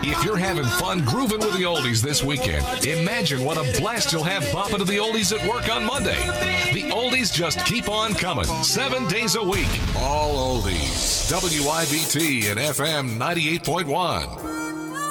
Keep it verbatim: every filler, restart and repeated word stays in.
If you're having fun grooving with the oldies this weekend, imagine what a blast you'll have bopping to the oldies at work on Monday. The oldies just keep on coming, seven days a week. All oldies. W I B T and F M ninety-eight point one.